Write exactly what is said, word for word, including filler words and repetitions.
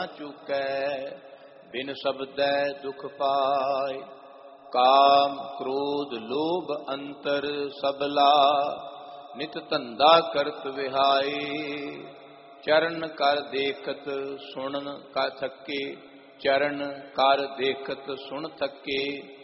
ਚੁਕੈ ਬਿਨ ਸ਼ਬਦੈ ਦੁਖ ਪਾਇ। ਕਾਮ ਕ੍ਰੋਧ ਲੋਭ ਅੰਤਰ ਸਬਲਾ ਨਿਤ ਧੰਦਾ ਕਰਤ ਵਿਹਾਈ। ਚਰਨ ਕਰ ਦੇਖਤ ਸੁਣਨ ਕਾ ਥਕੇ ਚਰਨ ਕਰ ਦੇਖਤ ਸੁਣ ਥਕੇ